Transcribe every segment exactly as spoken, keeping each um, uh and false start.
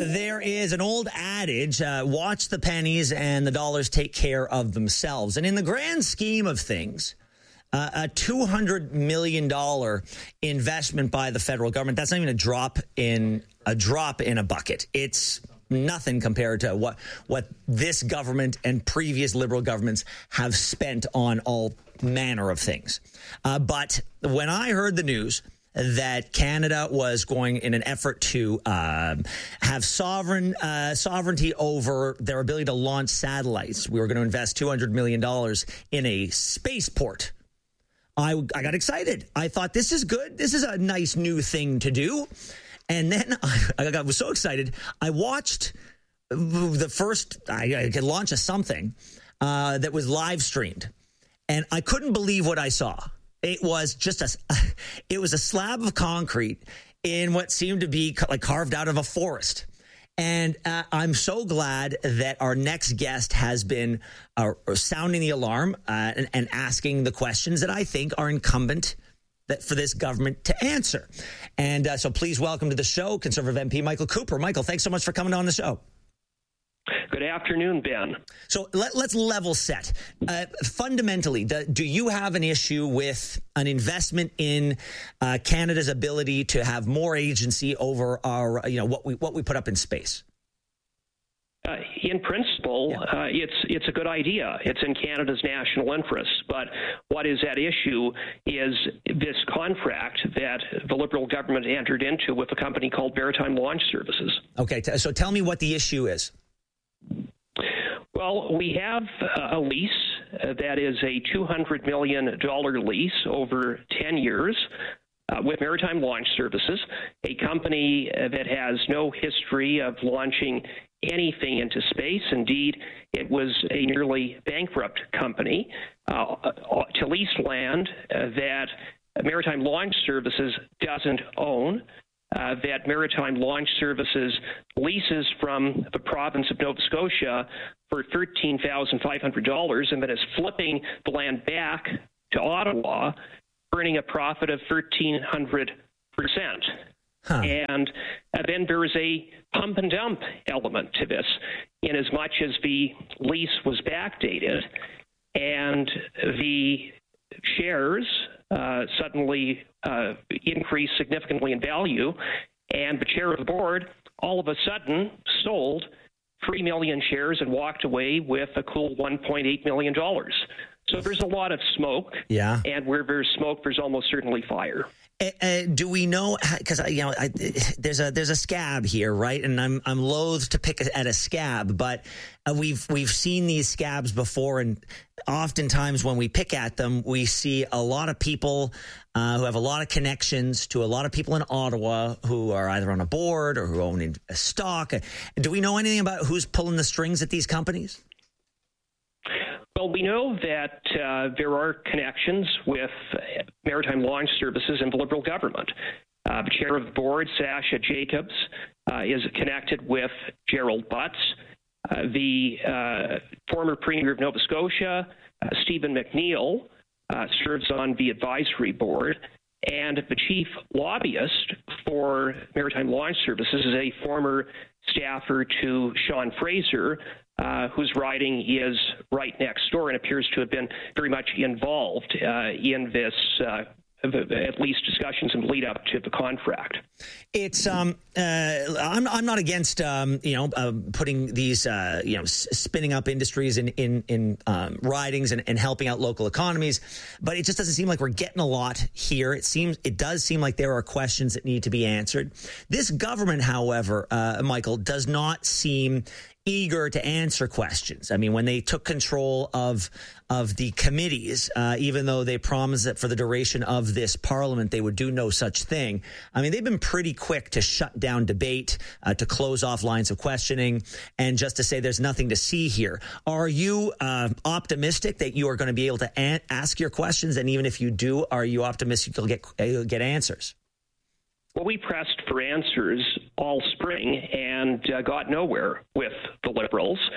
There is an old adage, uh, watch the pennies and the dollars take care of themselves. And in the grand scheme of things, uh, a two hundred million dollars investment by the federal government, that's not even a drop in a drop in a bucket. It's nothing compared to what what this government and previous Liberal governments have spent on all manner of things. Uh, but when I heard the news that Canada was going in an effort to uh, have sovereign uh, sovereignty over their ability to launch satellites, we were going to invest two hundred million dollars in a spaceport. I, I got excited. I thought, this is good. This is a nice new thing to do. And then I, I got, was so excited. I watched the first, I, I could launch a something uh, that was live streamed. And I couldn't believe what I saw. It was just a, it was a slab of concrete in what seemed to be like carved out of a forest. And uh, I'm so glad that our next guest has been uh, sounding the alarm uh, and, and asking the questions that I think are incumbent that for this government to answer. And uh, so please welcome to the show, Conservative M P Michael Cooper. Michael, thanks so much for coming on the show. Good afternoon, Ben. So let, let's level set. Uh, fundamentally, do, do you have an issue with an investment in uh, Canada's ability to have more agency over our, you know, what we what we put up in space? Uh, in principle, yeah. uh, it's it's a good idea. It's in Canada's national interests. But what is at issue is this contract that the Liberal government entered into with a company called Maritime Launch Services. Okay, t- so tell me what the issue is. Well, we have a lease uh, that is a two hundred million dollars lease over ten years uh, with Maritime Launch Services, a company uh, that has no history of launching anything into space. Indeed, it was a nearly bankrupt company uh, to lease land uh, that Maritime Launch Services doesn't own. Uh, that Maritime Launch Services leases from the province of Nova Scotia for thirteen thousand five hundred dollars and then is flipping the land back to Ottawa, earning a profit of one thousand three hundred percent. Huh. And uh, then there is a pump and dump element to this, in as much as the lease was backdated and the shares uh, suddenly uh, increased significantly in value, and the chair of the board all of a sudden sold three million shares and walked away with a cool one point eight million dollars. So there's a lot of smoke, yeah. And where there's smoke, there's almost certainly fire. Uh, uh, do we know? Because you know, I, there's a there's a scab here, right? And I'm I'm loath to pick at a scab, but uh, we've we've seen these scabs before, and oftentimes when we pick at them, we see a lot of people uh, who have a lot of connections to a lot of people in Ottawa who are either on a board or who own a stock. Do we know anything about who's pulling the strings at these companies? Well, we know that uh, there are connections with Maritime Launch Services and the Liberal government. Uh, the chair of the board, Sasha Jacobs, uh, is connected with Gerald Butts. Uh, the uh, former Premier of Nova Scotia, uh, Stephen McNeil, uh, serves on the advisory board. And the chief lobbyist for Maritime Launch Services is a former staffer to Sean Fraser, Uh, whose riding is right next door and appears to have been very much involved uh, in this, uh, at least discussions and lead up to the contract. It's um, uh, I'm I'm not against um, you know uh, putting these uh, you know s- spinning up industries in in in um, ridings and, and helping out local economies, but it just doesn't seem like we're getting a lot here. It seems it does seem like there are questions that need to be answered. This government, however, uh, Michael, does not seem eager to answer questions. I mean, when they took control of of the committees, uh, even though they promised that for the duration of this parliament they would do no such thing, I mean, they've been pretty quick to shut down debate, uh, to close off lines of questioning, and just to say there's nothing to see here. Are you uh, optimistic that you are going to be able to an- ask your questions? And even if you do, are you optimistic you'll get, uh, you'll get answers? Well, we pressed for answers all spring and uh, got nowhere with the Liberals.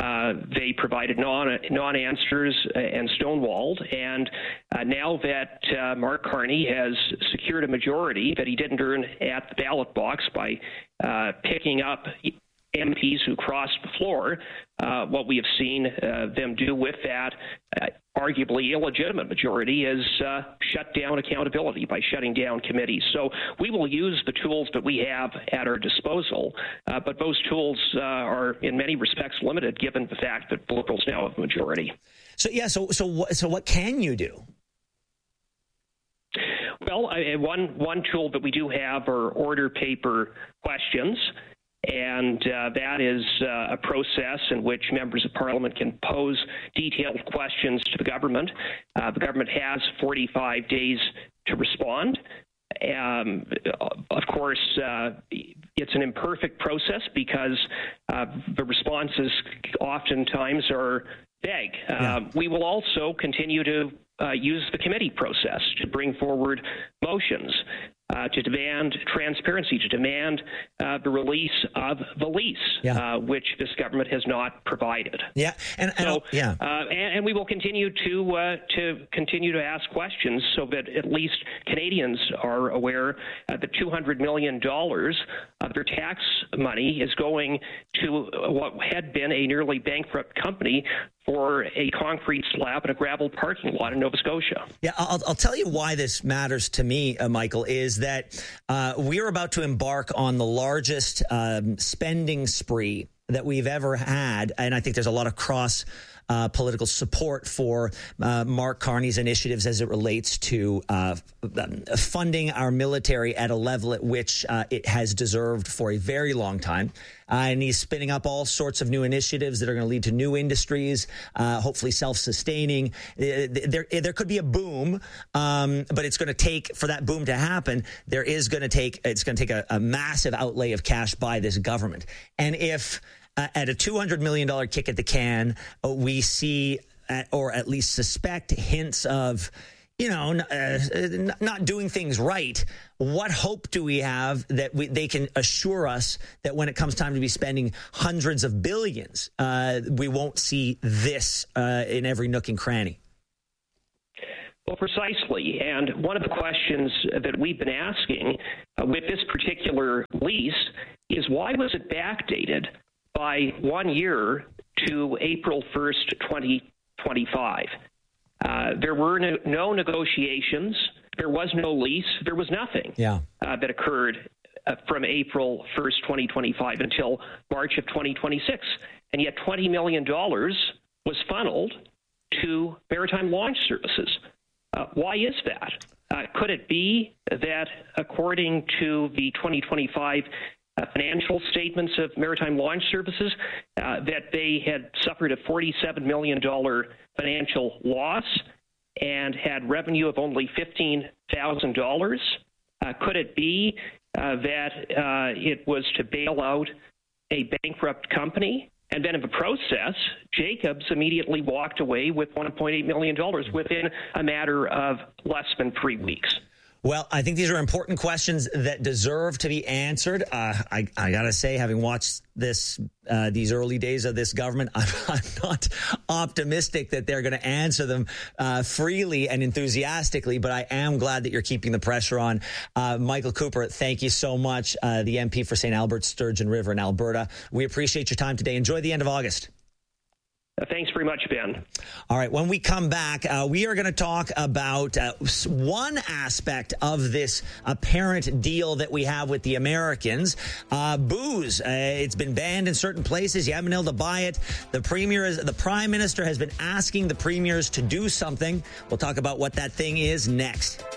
Uh, they provided non, non-answers and stonewalled. And uh, now that uh, Mark Carney has secured a majority that he didn't earn at the ballot box by uh, picking up M Ps who crossed the floor, uh, what we have seen uh, them do with that uh, arguably illegitimate majority is uh, shut down accountability by shutting down committees. So we will use the tools that we have at our disposal, uh, but those tools uh, are in many respects limited given the fact that the Liberals now have a majority. So, yeah, so so what, so what can you do? Well, I, one, one tool that we do have are order paper questions. And uh, that is uh, a process in which members of Parliament can pose detailed questions to the government. Uh, the government has forty-five days to respond. Um, of course, uh, it's an imperfect process because uh, the responses oftentimes are vague. Yeah. Uh, we will also continue to uh, use the committee process to bring forward motions. Uh, to demand transparency, to demand uh, the release of the lease, yeah. uh, which this government has not provided. Yeah, and, and so, yeah, uh, and, and we will continue to uh, to continue to ask questions so that at least Canadians are aware uh, that two hundred million dollars of their tax money is going to what had been a nearly bankrupt company for a concrete slab and a gravel parking lot in Nova Scotia. Yeah, I'll, I'll tell you why this matters to me, uh, Michael, is that uh, we're about to embark on the largest um, spending spree that we've ever had. And I think there's a lot of cross Uh, political support for uh, Mark Carney's initiatives as it relates to uh, funding our military at a level at which uh, it has deserved for a very long time. Uh, and he's spinning up all sorts of new initiatives that are going to lead to new industries, uh, hopefully self-sustaining. There, there could be a boom, um, but it's going to take, for that boom to happen, there is going to take, it's going to take a, a massive outlay of cash by this government. And if Uh, at a two hundred million dollars kick at the can, uh, we see uh, or at least suspect hints of, you know, uh, n- not doing things right. What hope do we have that we, they can assure us that when it comes time to be spending hundreds of billions, uh, we won't see this uh, in every nook and cranny? Well, precisely. And one of the questions that we've been asking uh, with this particular lease is why was it backdated by one year to April first, twenty twenty-five. Uh, there were no, no negotiations. There was no lease. There was nothing yeah. uh, that occurred uh, from April first, twenty twenty-five until March of twenty twenty-six. And yet twenty million dollars was funneled to Maritime Launch Services. Uh, why is that? Uh, could it be that according to the twenty twenty-five Uh, financial statements of Maritime Launch Services, uh, that they had suffered a forty-seven million dollars financial loss and had revenue of only fifteen thousand dollars? Uh, could it be uh, that uh, it was to bail out a bankrupt company? And then in the process, Jacobs immediately walked away with one point eight million dollars within a matter of less than three weeks. Well, I think these are important questions that deserve to be answered. Uh, I, I got to say, having watched this, uh, these early days of this government, I'm, I'm not optimistic that they're going to answer them uh, freely and enthusiastically, but I am glad that you're keeping the pressure on. Uh, Michael Cooper, thank you so much, uh, the M P for Saint Albert, Sturgeon River in Alberta. We appreciate your time today. Enjoy the end of August. Thanks very much, Ben. All right. When we come back, uh, we are going to talk about uh, one aspect of this apparent deal that we have with the Americans. Uh, booze. Uh, it's been banned in certain places. You haven't been able to buy it. The premier, is, the prime minister has been asking the premiers to do something. We'll talk about what that thing is next.